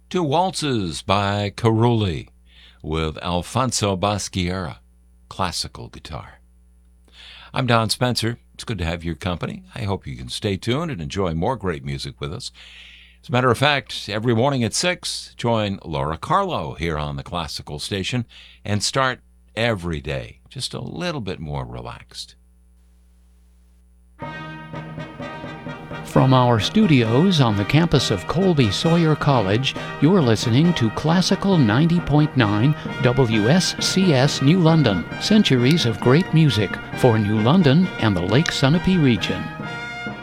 to Waltzes by Carulli with Alfonso Basquiera, classical guitar. I'm Don Spencer. It's good to have your company. I hope you can stay tuned and enjoy more great music with us. As a matter of fact, every morning at 6, join Laura Carlo here on the Classical Station and start every day just a little bit more relaxed. From our studios on the campus of Colby Sawyer College, you're listening to Classical 90.9 WSCS New London, centuries of great music for New London and the Lake Sunapee region.